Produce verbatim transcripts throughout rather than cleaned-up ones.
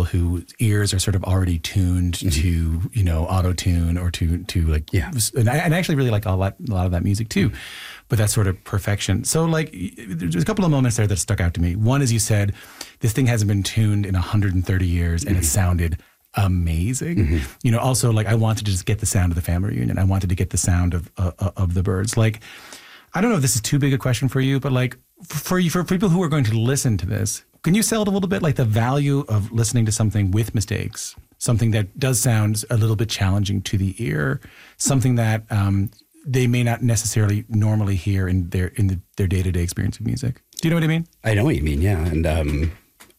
whose ears are sort of already tuned mm-hmm. to, you know, auto-tune or to, to like, yeah. and I, and I actually really like a lot, a lot of that music too, mm-hmm. but that's sort of perfection. So like, there's a couple of moments there that stuck out to me. One is you said, this thing hasn't been tuned in one hundred thirty years and mm-hmm. it sounded amazing. Mm-hmm. You know, also like I wanted to just get the sound of the family reunion. I wanted to get the sound of, uh, of the Byrds. Like, I don't know if this is too big a question for you, but like for you, for people who are going to listen to this, can you sell it a little bit, like the value of listening to something with mistakes, something that does sound a little bit challenging to the ear, something that um, they may not necessarily normally hear in their in the, their day-to-day experience of music? Do you know what I mean? I know what you mean, yeah. And um,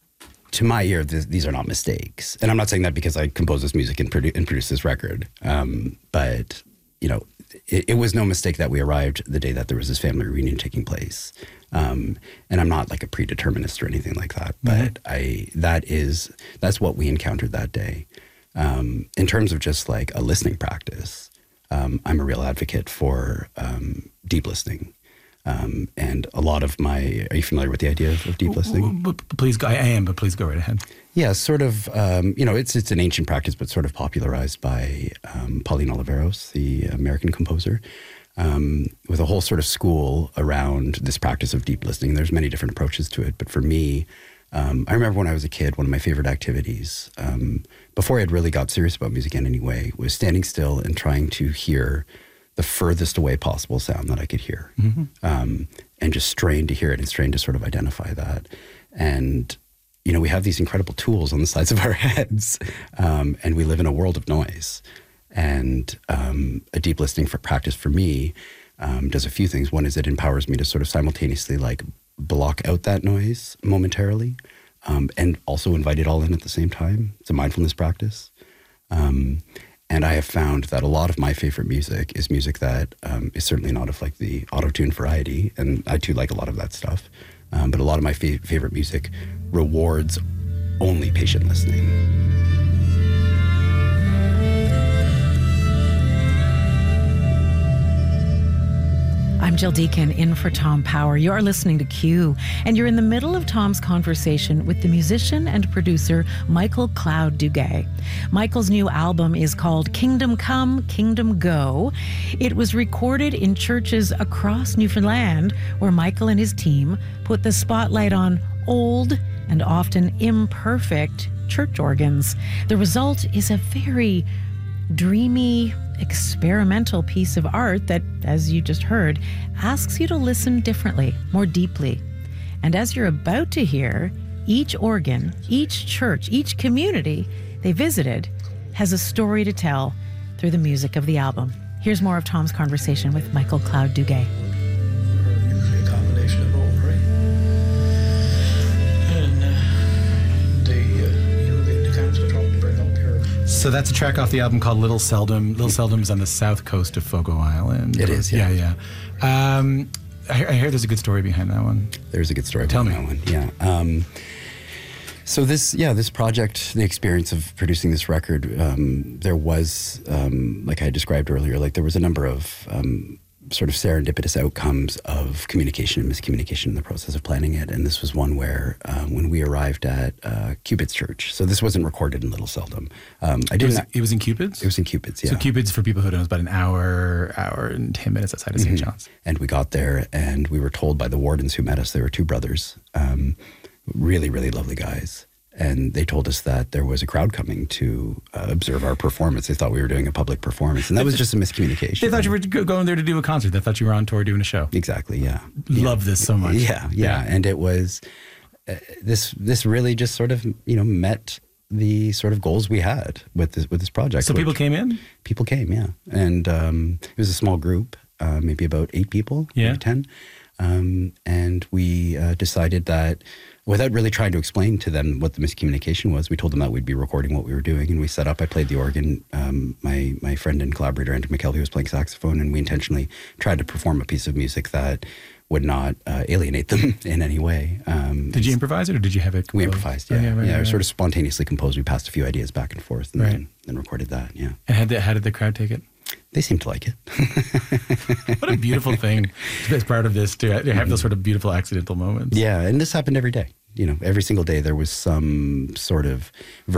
to my ear, th- these are not mistakes. And I'm not saying that because I composed this music and, produ- and produced this record. Um, but, you know, it, it was no mistake that we arrived the day that there was this family reunion taking place. Um, and I'm not like a predeterminist or anything like that, but mm-hmm. I, that is, that's what we encountered that day. Um, in terms of just like a listening practice, um, I'm a real advocate for, um, deep listening. Um, and a lot of my, are you familiar with the idea of, of deep listening? Please go, I am, but please go right ahead. Yeah, sort of, um, you know, it's, it's an ancient practice, but sort of popularized by, um, Pauline Oliveros, the American composer. Um, with a whole sort of school around this practice of deep listening. There's many different approaches to it. But for me, um, I remember when I was a kid, one of my favorite activities, um, before I had really got serious about music in any way, was standing still and trying to hear the furthest away possible sound that I could hear. Mm-hmm. Um, and just strain to hear it and strain to sort of identify that. And, you know, we have these incredible tools on the sides of our heads, um, and we live in a world of noise. And um, a deep listening for practice for me um, does a few things. One is it empowers me to sort of simultaneously like block out that noise momentarily um, and also invite it all in at the same time. It's a mindfulness practice. Um, and I have found that a lot of my favorite music is music that um, is certainly not of like the auto-tune variety. And I too like a lot of that stuff. Um, but a lot of my fa- favorite music rewards only patient listening. I'm Jill Deacon, in for Tom Power. You're listening to Q, and you're in the middle of Tom's conversation with the musician and producer Michael Cloud Duguay. Michael's new album is called Kingdom Come, Kingdom Go. It was recorded in churches across Newfoundland, where Michael and his team put the spotlight on old and often imperfect church organs. The result is a very dreamy, experimental piece of art that, as you just heard, asks you to listen differently, more deeply. And as you're about to hear, each organ, each church, each community they visited has a story to tell through the music of the album. Here's more of Tom's conversation with Michael Cloud Duguay. Usually a combination of both, right? And uh, they, uh, you know, they, they kind of start to bring up here. So that's a track off the album called Little Seldom. Little Seldom is on the south coast of Fogo Island. It is, yeah. Yeah, yeah. Um, I, I hear there's a good story behind that one. There's a good story Tell behind me. that one, yeah. Um, so this, yeah, this project, the experience of producing this record, um, there was, um, like I described earlier, like there was a number of um, sort of serendipitous outcomes of communication and miscommunication in the process of planning it. And this was one where uh, when we arrived at uh, Cupid's Church, so this wasn't recorded in Little Seldom. Um, I It was, didn't. it was in Cupid's? It was in Cupid's, yeah. So Cupid's, for people who don't know, is about an hour, hour and ten minutes outside of Saint Mm-hmm. John's. And we got there and we were told by the wardens who met us, they were two brothers, um, really, really lovely guys. And they told us that there was a crowd coming to uh, observe our performance. They thought we were doing a public performance. And that was just a miscommunication. They thought you were go- going there to do a concert. They thought you were on tour doing a show. Exactly, yeah. Love yeah. this so much. Yeah, yeah. And it was, uh, this this really just sort of, you know, met the sort of goals we had with this, with this project. So people came in? People came, yeah. And um, it was a small group, uh, maybe about eight people, yeah. maybe ten. Um, and we uh, decided that without really trying to explain to them what the miscommunication was, we told them that we'd be recording what we were doing, and we set up. I played the organ. Um, my my friend and collaborator Andrew McKelvey was playing saxophone, and we intentionally tried to perform a piece of music that would not uh, alienate them in any way. Um, did you improvise it, or did you have it? We improvised, yeah. Oh, yeah, right, yeah right, sort right. of spontaneously composed. We passed a few ideas back and forth, and right. then, then recorded that, yeah. And how did, how did the crowd take it? They seemed to like it. What a beautiful thing as part of this, to have those sort of beautiful accidental moments. Yeah, and this happened every day. You know, every single day there was some sort of